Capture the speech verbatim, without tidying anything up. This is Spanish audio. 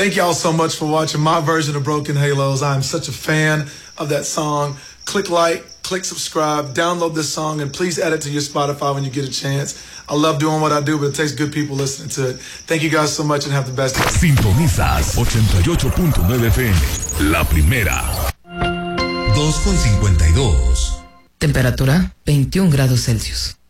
Thank y'all so much for watching my version of Broken Halos. I'm such a fan of that song. Click like, click subscribe, download this song, and please add it to your Spotify when you get a chance. I love doing what I do, but it takes good people listening to it. Thank you guys so much and have the best day. Sintonizas ochenta y ocho punto nueve F M, la primera. dos con cincuenta y dos. Temperatura veintiún grados Celsius.